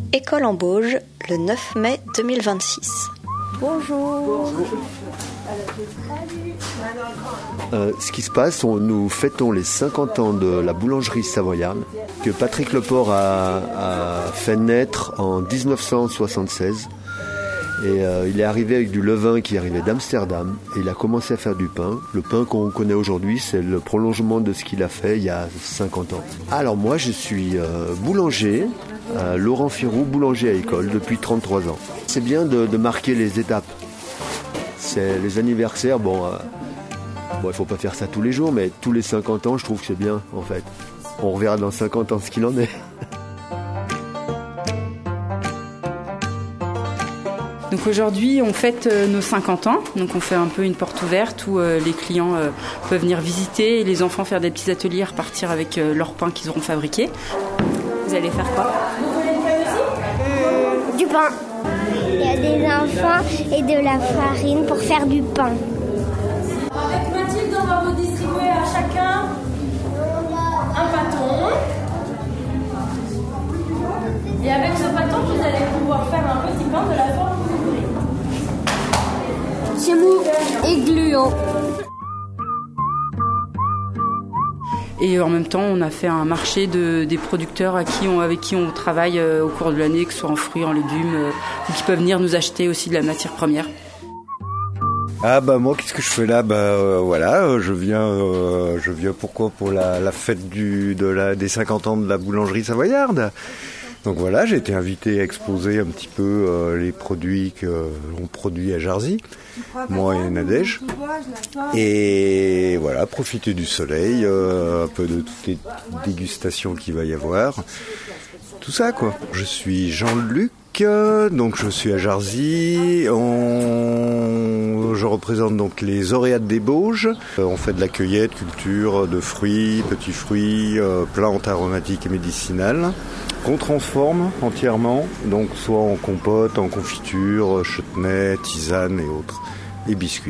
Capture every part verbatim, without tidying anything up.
École en Bauges, le neuf mai deux mille vingt-six. Bonjour. Bonjour. Euh, ce qui se passe, on, nous fêtons les cinquante ans de la boulangerie savoyarde que Patrick Leport a, a fait naître en dix-neuf cent soixante-seize. Et euh, il est arrivé avec du levain qui arrivait d'Amsterdam et il a commencé à faire du pain. Le pain qu'on connaît aujourd'hui, c'est le prolongement de ce qu'il a fait il y a cinquante ans. Alors moi, je suis euh, boulanger, euh, Laurent Firou, boulanger à école depuis trente-trois ans. C'est bien de, de marquer les étapes. C'est les anniversaires, bon, euh, bon, il faut pas faire ça tous les jours, mais tous les cinquante ans, je trouve que c'est bien en fait. On reverra dans cinquante ans ce qu'il en est. Donc aujourd'hui, on fête euh, nos cinquante ans. Donc on fait un peu une porte ouverte où euh, les clients euh, peuvent venir visiter et les enfants faire des petits ateliers, repartir avec euh, leur pain qu'ils auront fabriqué. Vous allez faire quoi ? Vous voulez le pain aussi ? mmh, Du pain. Il y a des enfants et de la farine pour faire du pain. Avec Mathilde, on va vous distribuer à chacun un bâton. Et avec ce bâton, vous allez pouvoir faire un petit pain de la forme que vous voulez. C'est mou et gluant. Et en même temps, on a fait un marché de, des producteurs à qui on, avec qui on travaille euh, au cours de l'année, que ce soit en fruits, en légumes, euh, ou qui peuvent venir nous acheter aussi de la matière première. Ah bah moi, qu'est-ce que je fais là ? Bah euh, voilà, je viens, euh, je viens pourquoi ? Pour la, la fête du, de la, des cinquante ans de la boulangerie savoyarde. Donc voilà, j'ai été invité à exposer un petit peu euh, les produits qu'on produit à Jarzy, moi et Nadège. Et voilà, profiter du soleil, euh, un peu de toutes les dégustations qu'il va y avoir. Tout ça quoi. Je suis Jean-Luc, donc je suis à Jarzy. On... Je représente donc les Oréades des Bauges. On fait de la cueillette, culture de fruits, petits fruits, euh, plantes aromatiques et médicinales. Qu'on transforme entièrement, donc soit en compote, en confiture, chutney, tisane et autres, et biscuits.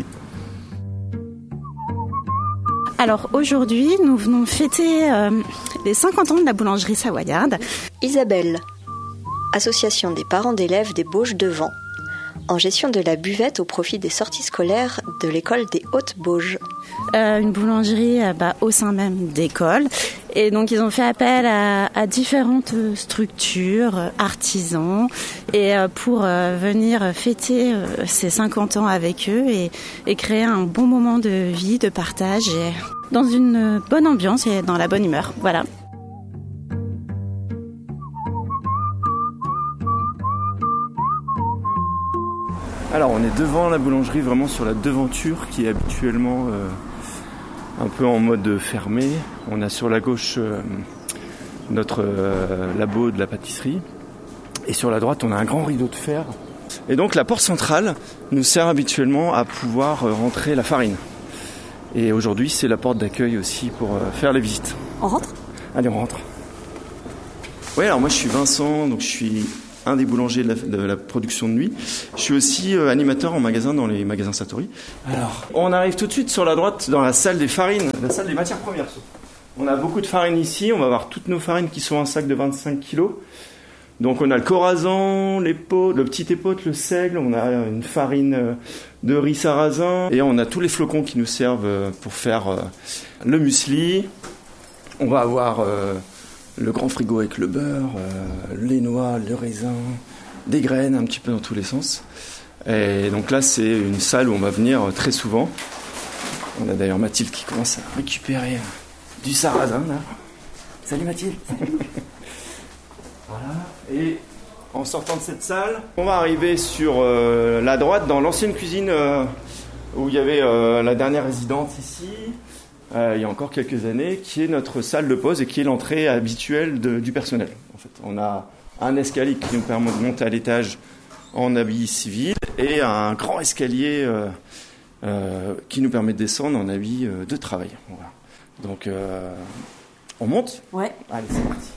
Alors aujourd'hui, nous venons fêter euh, les cinquante ans de la boulangerie savoyarde. Isabelle, association des parents d'élèves des Bauges de Vent, en gestion de la buvette au profit des sorties scolaires de l'école des Hautes-Bauges. Euh, une boulangerie euh, bah, au sein même d'école. Et donc ils ont fait appel à, à différentes structures, euh, artisans, et euh, pour euh, venir fêter euh, ces cinquante ans avec eux et, et créer un bon moment de vie, de partage, et dans une bonne ambiance et dans la bonne humeur. Voilà. Alors on est devant la boulangerie, vraiment sur la devanture qui est habituellement euh, un peu en mode fermé. On a sur la gauche euh, notre euh, labo de la pâtisserie et sur la droite on a un grand rideau de fer. Et donc la porte centrale nous sert habituellement à pouvoir euh, rentrer la farine. Et aujourd'hui c'est la porte d'accueil aussi pour euh, faire les visites. On rentre ? Allez on rentre. Oui alors moi je suis Vincent, donc je suis un des boulangers de la, de la production de nuit. Je suis aussi euh, animateur en magasin dans les magasins Satori. Alors, on arrive tout de suite sur la droite dans la salle des farines, la salle des matières premières. On a beaucoup de farines ici, on va avoir toutes nos farines qui sont en sac de vingt-cinq kilos. Donc on a le corazan, l'épaule, le petit épeautre, le seigle, on a une farine de riz sarrasin et on a tous les flocons qui nous servent pour faire euh, le muesli. On va avoir euh, le grand frigo avec le beurre, euh, les noix, le raisin, des graines, un petit peu dans tous les sens. Et donc là, c'est une salle où on va venir très souvent. On a d'ailleurs Mathilde qui commence à récupérer du sarrasin, là. Salut Mathilde. Voilà. Et en sortant de cette salle, on va arriver sur euh, la droite, dans l'ancienne cuisine euh, où il y avait euh, la dernière résidence ici. Euh, il y a encore quelques années, qui est notre salle de pause et qui est l'entrée habituelle de, du personnel. En fait, on a un escalier qui nous permet de monter à l'étage en habit civil et un grand escalier euh, euh, qui nous permet de descendre en habit euh, de travail. Voilà. Donc, euh, on monte ? Ouais. Allez, c'est parti.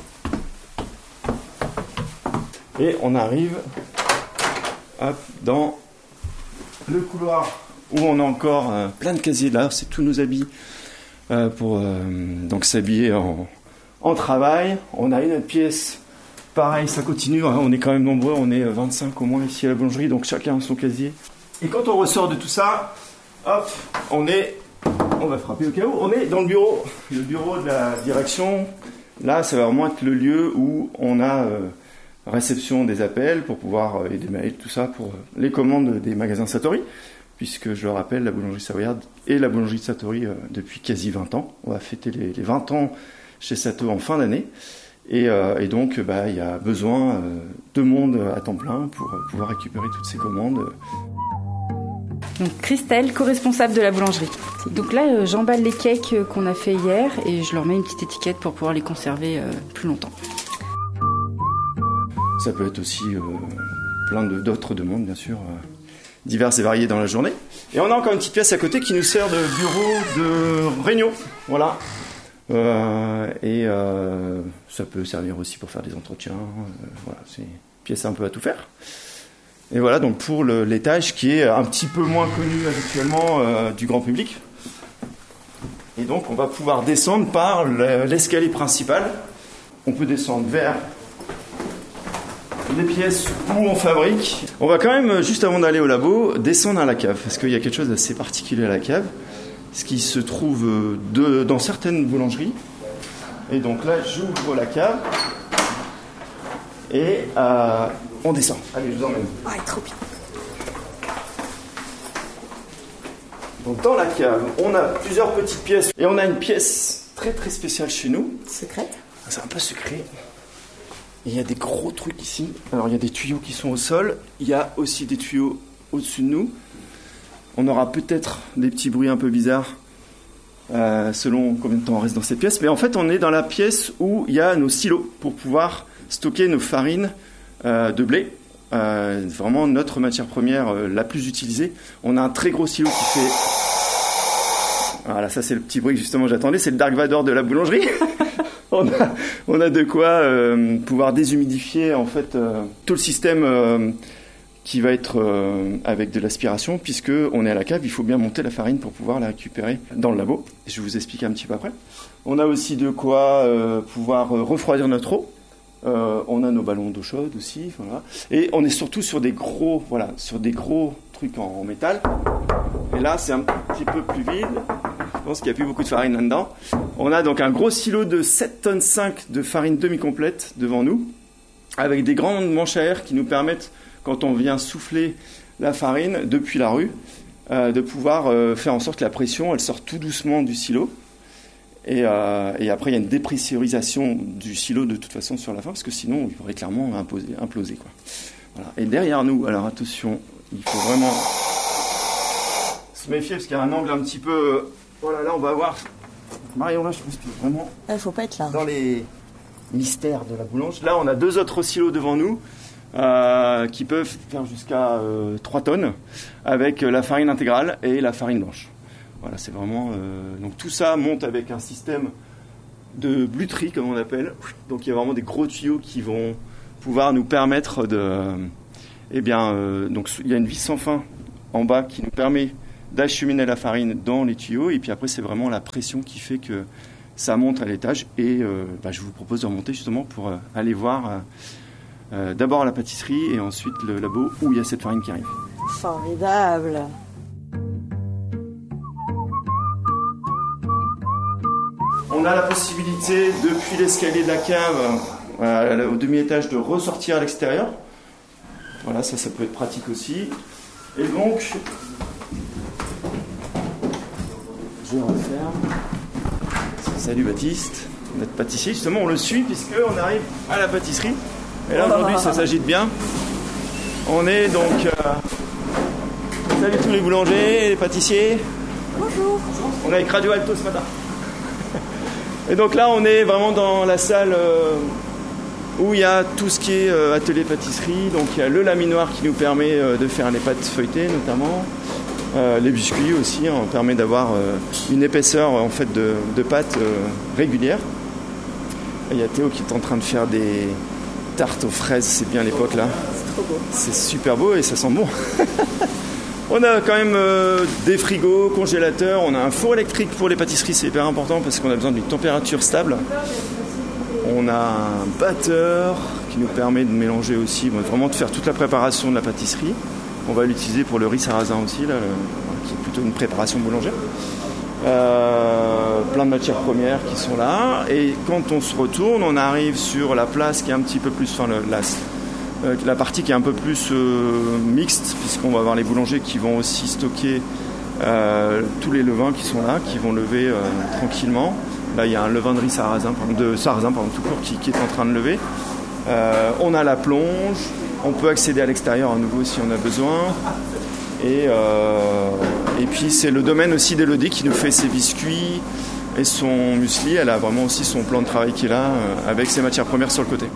Et on arrive hop, dans le couloir où on a encore euh, plein de casiers. Là, c'est tous nos habits euh, pour euh, donc s'habiller en, en travail. On a une autre pièce pareil, ça continue, hein, on est quand même nombreux, on est vingt-cinq au moins ici à la boulangerie, donc chacun a son casier. Et quand on ressort de tout ça, hop, on est, on va frapper au cas où, on est dans le bureau, le bureau de la direction. Là, ça va vraiment être le lieu où on a euh, réception des appels pour pouvoir, euh, et des mails, tout ça, pour euh, les commandes des magasins Satori, puisque je le rappelle, la boulangerie Savoyarde est la boulangerie Satori euh, depuis quasi vingt ans. On va fêter les, les vingt ans chez Sato en fin d'année. Et, euh, et donc, bah, il y a besoin euh, de monde à temps plein pour euh, pouvoir récupérer toutes ces commandes. Donc Christelle, co-responsable de la boulangerie. Donc là, euh, j'emballe les cakes euh, qu'on a fait hier et je leur mets une petite étiquette pour pouvoir les conserver euh, plus longtemps. Ça peut être aussi euh, plein de, d'autres demandes, bien sûr, euh, diverses et variées dans la journée. Et on a encore une petite pièce à côté qui nous sert de bureau de réunion. Voilà. Euh, et euh, ça peut servir aussi pour faire des entretiens. Euh, voilà, c'est une pièce un peu à tout faire. Et voilà donc pour le, l'étage qui est un petit peu moins connu habituellement euh, du grand public. Et donc on va pouvoir descendre par l'escalier principal. On peut descendre vers les pièces où on fabrique. On va quand même, juste avant d'aller au labo, descendre à la cave, parce qu'il y a quelque chose d'assez particulier à la cave, ce qui se trouve de, dans certaines boulangeries. Et donc là, j'ouvre la cave et euh, on descend. Allez, je vous emmène. Ah, trop bien. Donc dans la cave, on a plusieurs petites pièces et on a une pièce très très spéciale chez nous. Secrète. C'est un peu secret. Il y a des gros trucs ici. Alors il y a des tuyaux qui sont au sol. Il y a aussi des tuyaux au-dessus de nous. On aura peut-être des petits bruits un peu bizarres euh, selon combien de temps on reste dans cette pièce. Mais en fait, on est dans la pièce où il y a nos silos pour pouvoir stocker nos farines euh, de blé. Euh, vraiment notre matière première euh, la plus utilisée. On a un très gros silo qui fait... Voilà, ça c'est le petit bruit que justement j'attendais. C'est le Dark Vador de la boulangerie. on, a, on a de quoi euh, pouvoir déshumidifier en fait euh, tout le système euh, qui va être euh, avec de l'aspiration, puisque on est à la cave, il faut bien monter la farine pour pouvoir la récupérer dans le labo. Je vais vous expliquer un petit peu après. On a aussi de quoi euh, pouvoir euh, refroidir notre eau. Euh, on a nos ballons d'eau chaude aussi, voilà. Et on est surtout sur des gros, voilà, sur des gros trucs en, en métal. Et là, c'est un petit peu plus vide. Je pense qu'il n'y a plus beaucoup de farine là-dedans. On a donc un gros silo de sept tonnes cinq de farine demi-complète devant nous, avec des grandes manches à air qui nous permettent, quand on vient souffler la farine depuis la rue, euh, de pouvoir euh, faire en sorte que la pression, elle sort tout doucement du silo. Et, euh, et après, il y a une dépressurisation du silo de toute façon sur la fin, parce que sinon, il pourrait clairement imposer, imploser, quoi. Voilà. Et derrière nous, alors attention, il faut vraiment se méfier, parce qu'il y a un angle un petit peu... Voilà, là, on va voir... Marion, là, je pense que vraiment... Il ne faut pas être là. Dans les mystères de la boulange. Là, on a deux autres silos devant nous, euh, qui peuvent faire jusqu'à euh, trois tonnes, avec la farine intégrale et la farine blanche. Voilà, c'est vraiment... Euh, donc tout ça monte avec un système de bluterie, comme on appelle. Donc il y a vraiment des gros tuyaux qui vont pouvoir nous permettre de... Euh, eh bien, euh, donc il y a une vis sans fin en bas qui nous permet d'acheminer la farine dans les tuyaux. Et puis après, c'est vraiment la pression qui fait que ça monte à l'étage. Et euh, bah, je vous propose de remonter justement pour euh, aller voir euh, euh, d'abord la pâtisserie et ensuite le labo où il y a cette farine qui arrive. Formidable. On a la possibilité, depuis l'escalier de la cave euh, au demi-étage, de ressortir à l'extérieur. Voilà, ça, ça peut être pratique aussi. Et donc, je referme. Salut Baptiste, notre pâtissier. Justement, on le suit puisqu'on arrive à la pâtisserie. Et là, aujourd'hui, ça s'agite bien. On est donc... Euh... Salut tous les boulangers, les pâtissiers. Bonjour. On est avec Radio Alto ce matin. Et donc là, on est vraiment dans la salle euh, où il y a tout ce qui est euh, atelier pâtisserie. Donc il y a le laminoir qui nous permet euh, de faire les pâtes feuilletées notamment. Euh, les biscuits aussi, hein, on permet d'avoir euh, une épaisseur en fait, de, de pâte euh, régulière. Et il y a Théo qui est en train de faire des tartes aux fraises, c'est bien l'époque là. C'est trop beau. C'est super beau et ça sent bon. On a quand même euh, des frigos, congélateurs, on a un four électrique pour les pâtisseries, c'est hyper important parce qu'on a besoin d'une température stable. On a un batteur qui nous permet de mélanger aussi, bon, vraiment de faire toute la préparation de la pâtisserie. On va l'utiliser pour le riz sarrasin aussi, là, le, qui est plutôt une préparation boulangère. Euh, plein de matières premières qui sont là. Et quand on se retourne, on arrive sur la place qui est un petit peu plus... Enfin, le, la, euh, la partie qui est un peu plus euh, mixte, puisqu'on va avoir les boulangers qui vont aussi stocker euh, tous les levains qui sont là, qui vont lever euh, tranquillement. Là, il y a un levain de riz sarrasin, de sarrasin pardon, tout court, qui, qui est en train de lever. Euh, on a la plonge, on peut accéder à l'extérieur à nouveau si on a besoin. Et, euh, et puis c'est le domaine aussi d'Élodie qui nous fait ses biscuits et son muesli. Elle a vraiment aussi son plan de travail qui est là, euh, avec ses matières premières sur le côté.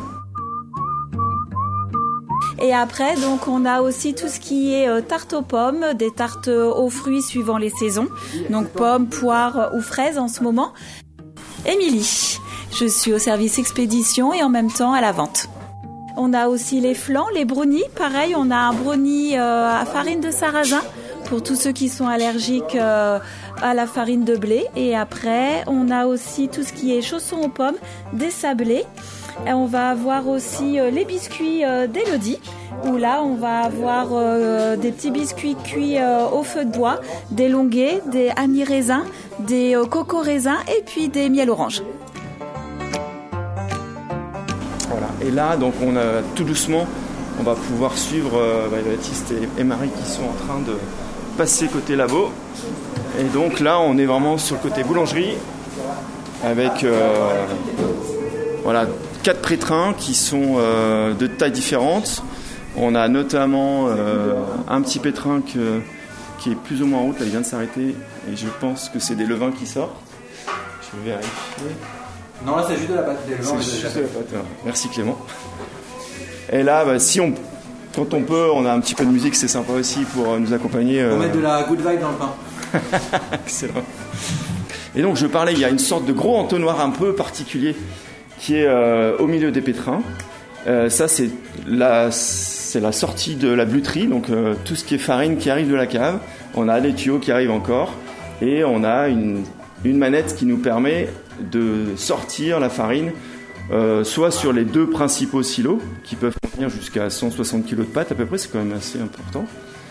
Et après, donc, on a aussi tout ce qui est euh, tarte aux pommes, des tartes aux fruits suivant les saisons. Donc pommes, poires ou fraises en ce moment. Émilie, je suis au service expédition et en même temps à la vente. On a aussi les flans, les brownies. Pareil, on a un brownie euh, à farine de sarrasin pour tous ceux qui sont allergiques euh, à la farine de blé. Et après, on a aussi tout ce qui est chaussons aux pommes, des sablés. Et on va avoir aussi euh, les biscuits euh, d'Élodie, où là, on va avoir euh, des petits biscuits cuits euh, au feu de bois, des longuets, des anis raisins, des euh, coco raisins et puis des miel orange. Voilà. Et là, donc, on a tout doucement, on va pouvoir suivre euh, bah, Baptiste et, et Marie qui sont en train de passer côté labo. Et donc là, on est vraiment sur le côté boulangerie avec euh, voilà, quatre prétrins qui sont euh, de tailles différentes. On a notamment euh, un petit pétrin que, qui est plus ou moins en route. Là, il vient de s'arrêter et je pense que c'est des levains qui sortent. Je vais vérifier. Non, là, c'est juste de la pâte. Des levains, c'est juste de la pâte. Ouais. Merci Clément. Et là, bah, si on, quand on peut, on a un petit peu de musique, c'est sympa aussi pour nous accompagner. On euh... met de la good vibe dans le pain. Excellent. Et donc, je parlais, il y a une sorte de gros entonnoir un peu particulier qui est euh, au milieu des pétrins. Euh, ça, c'est la, c'est la sortie de la bluterie, donc euh, tout ce qui est farine qui arrive de la cave. On a des tuyaux qui arrivent encore et on a une, une manette qui nous permet de sortir la farine, euh, soit sur les deux principaux silos qui peuvent contenir jusqu'à cent soixante kilos de pâte à peu près, c'est quand même assez important.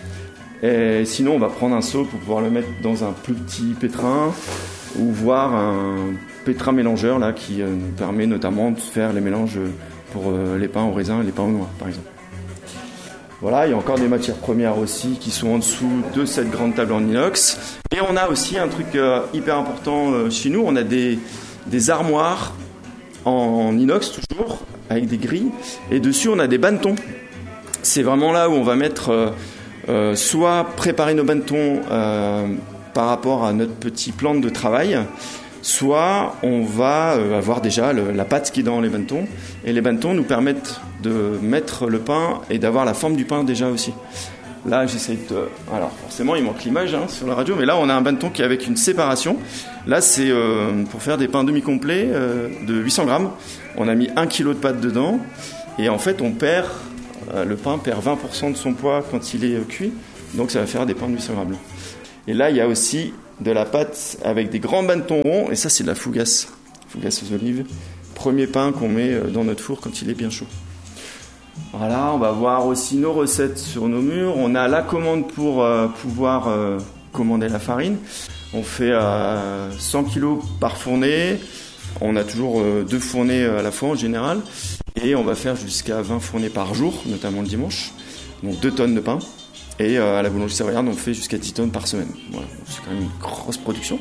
Et sinon, on va prendre un seau pour pouvoir le mettre dans un plus petit pétrin ou voir un pétrin mélangeur là, qui euh, nous permet notamment de faire les mélanges pour euh, les pains au raisin et les pains au noix, par exemple. Voilà, il y a encore des matières premières aussi qui sont en dessous de cette grande table en inox. Et on a aussi un truc euh, hyper important euh, chez nous, on a des, des armoires en, en inox toujours, avec des grilles, et dessus on a des bannetons. C'est vraiment là où on va mettre euh, euh, soit préparer nos bannetons euh, par rapport à notre petit plan de travail, soit on va euh, avoir déjà le, la pâte qui est dans les bannetons, et les bannetons nous permettent de mettre le pain et d'avoir la forme du pain déjà aussi. Là, j'essaie de... Alors, forcément, il manque l'image hein, sur la radio, mais là, on a un banneton qui est avec une séparation. Là, c'est euh, pour faire des pains demi-complets euh, de huit cents grammes. On a mis un kilo de pâte dedans, et en fait, on perd... Euh, le pain perd vingt pour cent de son poids quand il est euh, cuit, donc ça va faire des pains de huit cents grammes. Et là, il y a aussi de la pâte avec des grands bannetons ronds, et ça, c'est de la fougasse. Fougasse aux olives. Premier pain qu'on met euh, dans notre four quand il est bien chaud. Voilà, on va voir aussi nos recettes sur nos murs. On a la commande pour euh, pouvoir euh, commander la farine. On fait euh, cent kilos par fournée. On a toujours euh, deux fournées à la fois en général. Et on va faire jusqu'à vingt fournées par jour, notamment le dimanche. Donc deux tonnes de pain. Et euh, à la boulangerie savoyarde, on fait jusqu'à dix tonnes par semaine. Voilà, c'est quand même une grosse production.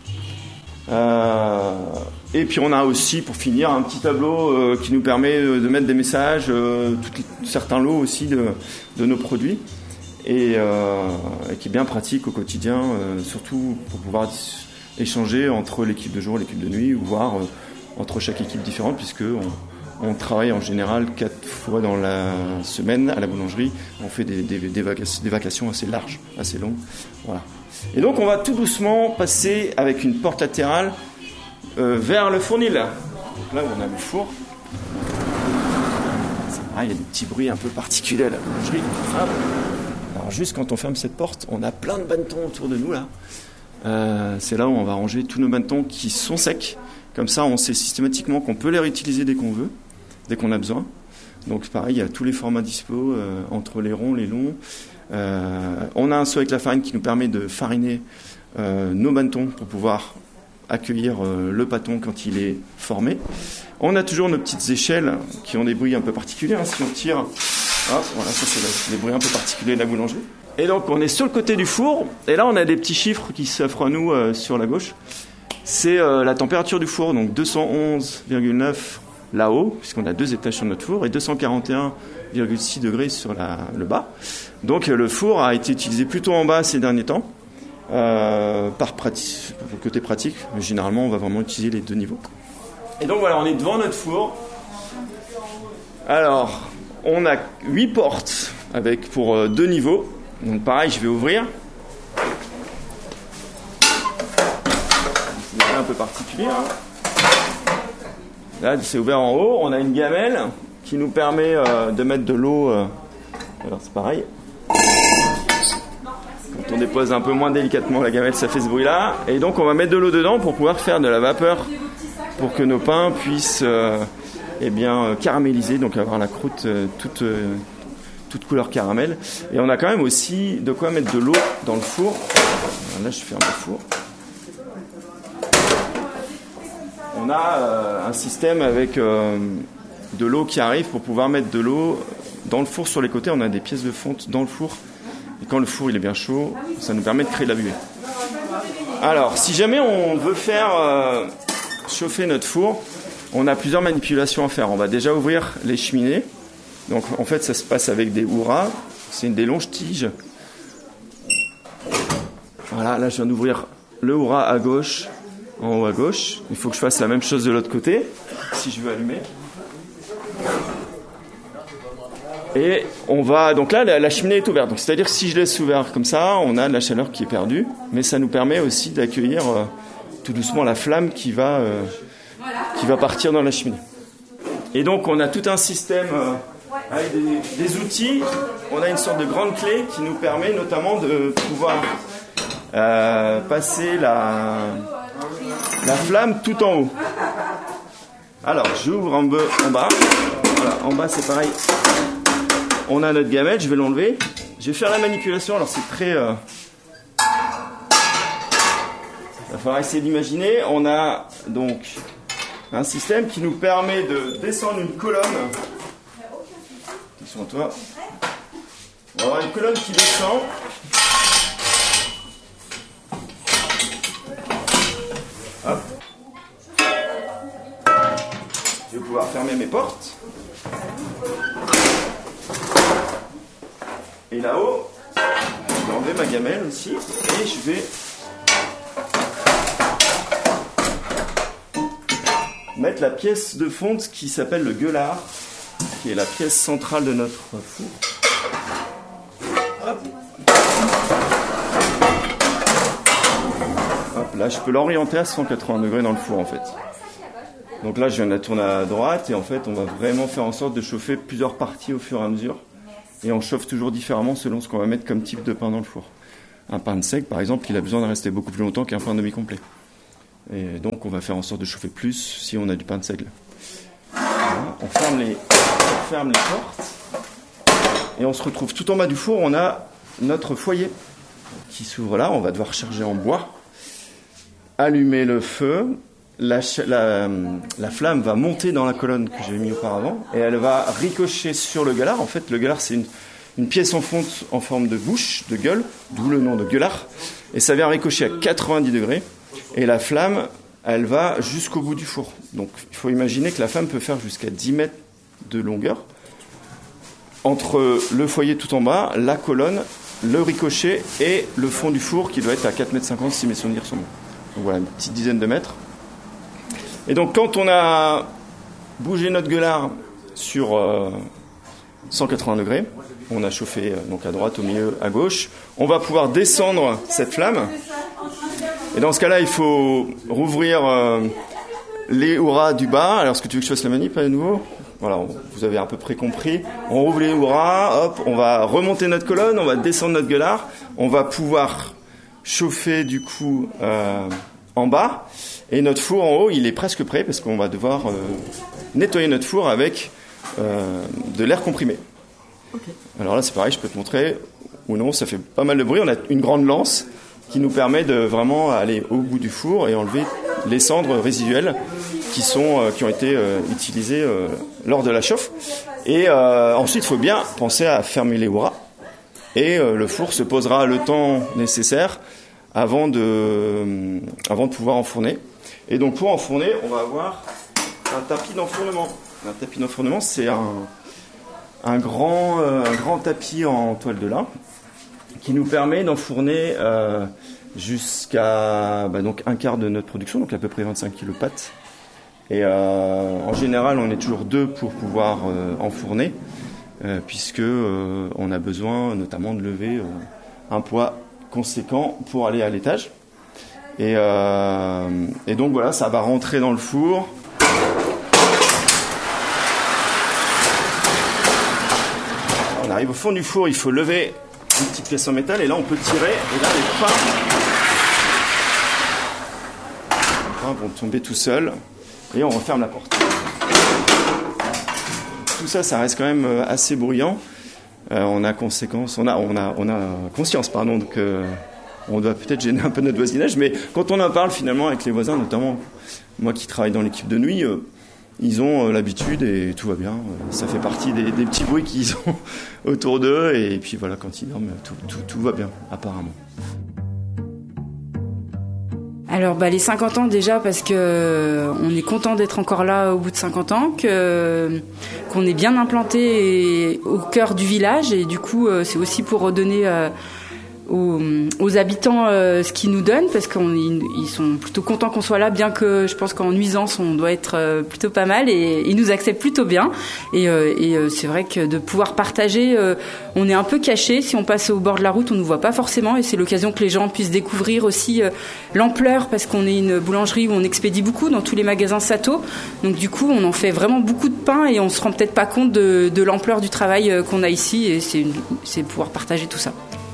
Euh, et puis on a aussi, pour finir, un petit tableau euh, qui nous permet de mettre des messages, euh, tout, certains lots aussi de, de nos produits, et, euh, et qui est bien pratique au quotidien, euh, surtout pour pouvoir échanger entre l'équipe de jour et l'équipe de nuit, ou voir euh, entre chaque équipe différente, puisque on, on travaille en général quatre fois dans la semaine à la boulangerie. On fait des, des, des, vacations, des vacations assez larges, assez longues. Voilà. Et donc on va tout doucement passer avec une porte latérale euh, vers le fournil. Là où on a le four. Ah, il y a des petits bruits un peu particuliers à la boulangerie. Alors juste quand on ferme cette porte, on a plein de bannetons autour de nous là. Euh, c'est là où on va ranger tous nos bannetons qui sont secs. Comme ça, on sait systématiquement qu'on peut les réutiliser dès qu'on veut, dès qu'on a besoin. Donc pareil, il y a tous les formats dispo, euh, entre les ronds, les longs. Euh, on a un seau avec la farine qui nous permet de fariner euh, nos bâtons pour pouvoir accueillir euh, le pâton quand il est formé. On a toujours nos petites échelles qui ont des bruits un peu particuliers. Hein. Si on tire, hop, voilà, ça c'est des bruits un peu particuliers de la boulangerie. Et donc on est sur le côté du four, et là on a des petits chiffres qui s'offrent à nous euh, sur la gauche. C'est euh, la température du four, donc deux cent onze virgule neuf là-haut, puisqu'on a deux étages sur notre four, et deux cent quarante et un virgule six degrés sur la, le bas. Donc euh, le four a été utilisé plutôt en bas ces derniers temps, euh, par prati- pour le côté pratique, mais généralement on va vraiment utiliser les deux niveaux. Et donc voilà, on est devant notre four. Alors, on a huit portes avec pour euh, deux niveaux. Donc pareil, je vais ouvrir. C'est un peu particulier. Hein. Là, c'est ouvert en haut. On a une gamelle qui nous permet euh, de mettre de l'eau. Euh... Alors c'est pareil. Quand on dépose un peu moins délicatement la gamelle, ça fait ce bruit-là. Et donc on va mettre de l'eau dedans pour pouvoir faire de la vapeur, pour que nos pains puissent euh, eh bien, caraméliser, donc avoir la croûte euh, toute, euh, toute couleur caramel. Et on a quand même aussi de quoi mettre de l'eau dans le four. Alors là, je ferme le four. On a euh, un système avec euh, de l'eau qui arrive pour pouvoir mettre de l'eau dans le four sur les côtés. On a des pièces de fonte dans le four. Et quand le four il est bien chaud, ça nous permet de créer de la buée. Alors, si jamais on veut faire euh, chauffer notre four, on a plusieurs manipulations à faire. On va déjà ouvrir les cheminées. Donc, en fait, ça se passe avec des hurrahs. C'est des longes tiges. Voilà, là, je viens d'ouvrir le hurrah à gauche, en haut à gauche. Il faut que je fasse la même chose de l'autre côté, si je veux allumer. Et on va, donc là, la, la cheminée est ouverte. Donc, c'est-à-dire que si je laisse ouvert comme ça, on a de la chaleur qui est perdue. Mais ça nous permet aussi d'accueillir euh, tout doucement la flamme qui va, euh, qui va partir dans la cheminée. Et donc, on a tout un système euh, avec des, des outils. On a une sorte de grande clé qui nous permet notamment de pouvoir euh, passer la, la flamme tout en haut. Alors, j'ouvre en bas. En bas, voilà, en bas c'est pareil. On a notre gamelle, je vais l'enlever. Je vais faire la manipulation, alors c'est très... Euh... Il va falloir essayer d'imaginer. On a donc un système qui nous permet de descendre une colonne. Attention à toi. On va avoir une colonne qui descend. Hop. Je vais pouvoir fermer mes portes. Et là-haut, je vais enlever ma gamelle aussi et je vais mettre la pièce de fonte qui s'appelle le gueulard, qui est la pièce centrale de notre four. Hop. Hop, là, je peux l'orienter à cent quatre-vingts degrés dans le four en fait. Donc là, je viens de la tourner à droite et en fait, on va vraiment faire en sorte de chauffer plusieurs parties au fur et à mesure. Et on chauffe toujours différemment selon ce qu'on va mettre comme type de pain dans le four. Un pain de seigle, par exemple, il a besoin de rester beaucoup plus longtemps qu'un pain demi-complet. Et donc, on va faire en sorte de chauffer plus si on a du pain de seigle. Voilà, on ferme les, on ferme les portes. Et on se retrouve tout en bas du four, on a notre foyer qui s'ouvre là. On va devoir charger en bois, allumer le feu. La, la, la flamme va monter dans la colonne que j'ai mis auparavant et elle va ricocher sur le gueulard. En fait, le gueulard, c'est une, une pièce en fonte en forme de bouche, de gueule, d'où le nom de gueulard. Et ça vient ricocher à quatre-vingt-dix degrés. Et la flamme, elle va jusqu'au bout du four. Donc, il faut imaginer que la flamme peut faire jusqu'à dix mètres de longueur entre le foyer tout en bas, la colonne, le ricochet et le fond du four qui doit être à quatre mètres cinquante si mes souvenirs sont bons. Donc voilà, une petite dizaine de mètres. Et donc quand on a bougé notre gueulard sur euh, cent quatre-vingts degrés, on a chauffé euh, donc à droite, au milieu, à gauche, on va pouvoir descendre cette flamme. Et dans ce cas-là, il faut rouvrir euh, les hurrahs du bas. Alors est-ce que tu veux que je fasse la manip à nouveau ? Voilà, on, vous avez à peu près compris. On rouvre les hurrahs, hop, on va remonter notre colonne, on va descendre notre gueulard, on va pouvoir chauffer du coup euh, en bas. Et notre four en haut, il est presque prêt parce qu'on va devoir euh, nettoyer notre four avec euh, de l'air comprimé. Okay. Alors là, c'est pareil, je peux te montrer, ou non, ça fait pas mal de bruit. On a une grande lance qui nous permet de vraiment aller au bout du four et enlever les cendres résiduelles qui, sont, euh, qui ont été euh, utilisées euh, lors de la chauffe. Et euh, ensuite, il faut bien penser à fermer les houras. Et euh, le four se posera le temps nécessaire avant de, euh, avant de pouvoir enfourner. Et donc pour enfourner, on va avoir un tapis d'enfournement. Un tapis d'enfournement, c'est un, un, grand, euh, un grand tapis en toile de lin qui nous permet d'enfourner euh, jusqu'à bah, donc un quart de notre production, donc à peu près vingt-cinq kilos de pâtes. Et euh, en général, on est toujours deux pour pouvoir euh, enfourner, euh, puisque euh, on a besoin notamment de lever euh, un poids conséquent pour aller à l'étage. Et, euh, et donc voilà, ça va rentrer dans le four. On arrive au fond du four, il faut lever une petite pièce en métal et là on peut tirer et là les pains, les pains vont tomber tout seuls et on referme la porte. Tout ça, ça reste quand même assez bruyant. Euh, on a conséquence, on a, on a, on a conscience, pardon, que euh, on doit peut-être gêner un peu notre voisinage, mais quand on en parle finalement avec les voisins, notamment moi qui travaille dans l'équipe de nuit, euh, ils ont euh, l'habitude et tout va bien. Euh, ça fait partie des, des petits bruits qu'ils ont autour d'eux et puis voilà, quand ils dorment, tout, tout, tout va bien apparemment. Alors bah, les cinquante ans déjà parce que euh, on est content d'être encore là au bout de cinquante ans, que, qu'on est bien implanté et, au cœur du village et du coup euh, c'est aussi pour redonner euh, aux, aux habitants euh, ce qu'ils nous donnent parce qu'ils sont plutôt contents qu'on soit là, bien que je pense qu'en nuisance on doit être euh, plutôt pas mal et ils nous acceptent plutôt bien et, euh, et euh, c'est vrai que de pouvoir partager, euh, on est un peu caché, si on passe au bord de la route on nous voit pas forcément et c'est l'occasion que les gens puissent découvrir aussi euh, l'ampleur parce qu'on est une boulangerie où on expédie beaucoup dans tous les magasins Sato, donc du coup on en fait vraiment beaucoup de pain et on se rend peut-être pas compte de, de l'ampleur du travail euh, qu'on a ici et c'est, une, c'est pouvoir partager tout ça.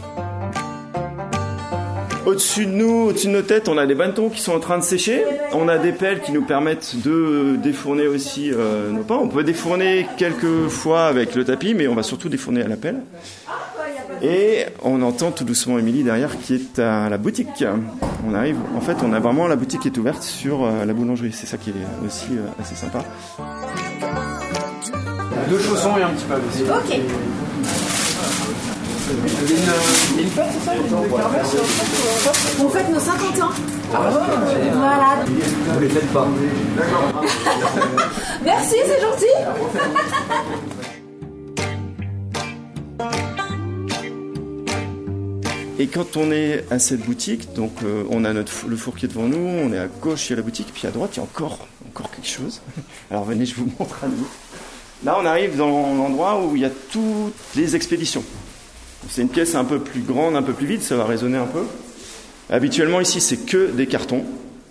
Au-dessus de nous, au-dessus de nos têtes, on a des bannetons qui sont en train de sécher. On a des pelles qui nous permettent de défourner aussi euh, nos pains. On peut défourner quelques fois avec le tapis, mais on va surtout défourner à la pelle. Et on entend tout doucement Émilie derrière qui est à la boutique. On arrive, en fait, on a vraiment la boutique qui est ouverte sur euh, la boulangerie. C'est ça qui est aussi euh, assez sympa. Deux chaussons et un petit pavé aussi. Ok. Une fête, c'est ça? On fête nos cinquante ans. Ah, voilà. Vous les faites pas. D'accord. Merci, c'est gentil. Et quand on est à cette boutique, donc euh, on a notre, le four qui est devant nous, on est à gauche, il y a la boutique, puis à droite, il y a encore, encore quelque chose. Alors venez, je vous montre à nous. Là, on arrive dans l'endroit où il y a toutes les expéditions. C'est une pièce un peu plus grande, un peu plus vide, ça va résonner un peu. Habituellement, ici, c'est que des cartons.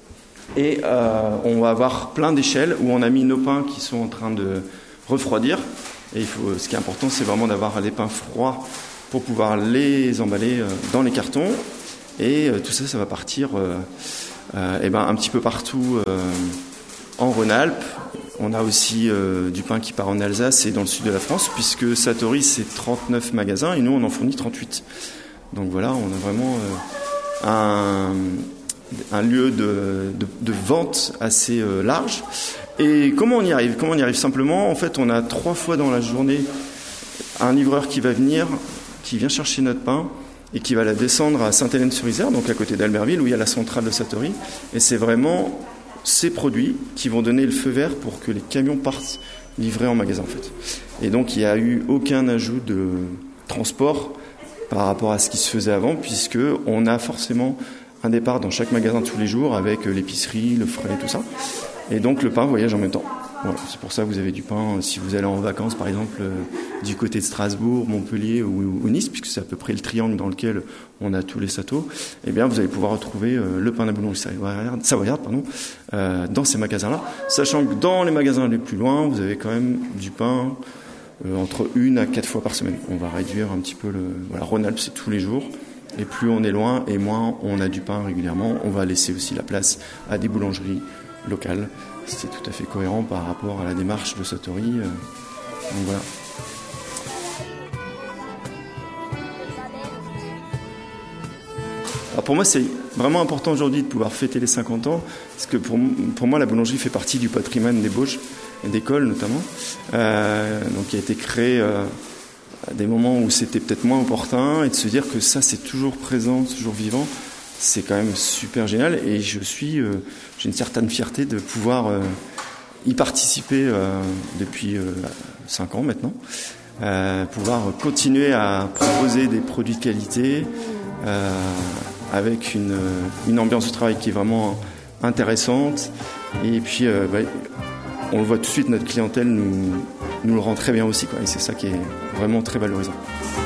Et euh, on va avoir plein d'échelles où on a mis nos pains qui sont en train de refroidir. Et il faut, ce qui est important, c'est vraiment d'avoir les pains froids pour pouvoir les emballer dans les cartons. Et euh, tout ça, ça va partir euh, euh, eh ben, un petit peu partout euh, en Rhône-Alpes. On a aussi euh, du pain qui part en Alsace et dans le sud de la France, puisque Satori, c'est trente-neuf magasins et nous, on en fournit trente-huit. Donc voilà, on a vraiment euh, un, un lieu de, de, de vente assez euh, large. Et comment on y arrive? Comment on y arrive? Simplement, en fait, on a trois fois dans la journée un livreur qui va venir, qui vient chercher notre pain et qui va la descendre à Sainte-Hélène-sur-Isère, donc à côté d'Albertville, où il y a la centrale de Satori. Et c'est vraiment ces produits qui vont donner le feu vert pour que les camions partent livrer en magasin en fait. Et donc il n'y a eu aucun ajout de transport par rapport à ce qui se faisait avant, puisque on a forcément un départ dans chaque magasin tous les jours avec l'épicerie, le frais, tout ça. Et donc le pain voyage en même temps. Voilà, c'est pour ça que vous avez du pain si vous allez en vacances par exemple euh, du côté de Strasbourg, Montpellier ou, ou Nice, puisque c'est à peu près le triangle dans lequel on a tous les Satos. Eh bien vous allez pouvoir retrouver euh, le pain de la boulangerie savoyarde, savoyarde pardon, euh, dans ces magasins-là, sachant que dans les magasins les plus loin, vous avez quand même du pain euh, entre une à quatre fois par semaine. On va réduire un petit peu le. Voilà, Rhône-Alpes c'est tous les jours. Et plus on est loin et moins on a du pain régulièrement, on va laisser aussi la place à des boulangeries locales. C'est tout à fait cohérent par rapport à la démarche de Satori. Donc voilà. Alors pour moi, c'est vraiment important aujourd'hui de pouvoir fêter les cinquante ans, parce que pour, pour moi, la boulangerie fait partie du patrimoine des Bauges, et d'écoles notamment, euh, donc qui a été créé euh, à des moments où c'était peut-être moins opportun, et de se dire que ça, c'est toujours présent, toujours vivant, c'est quand même super génial, et je suis, euh, j'ai une certaine fierté de pouvoir euh, y participer euh, depuis euh, cinq ans maintenant, euh, pouvoir continuer à proposer des produits de qualité, euh, avec une, une ambiance de travail qui est vraiment intéressante. Et puis, euh, bah, on le voit tout de suite, notre clientèle nous, nous le rend très bien aussi, quoi. Et c'est ça qui est vraiment très valorisant.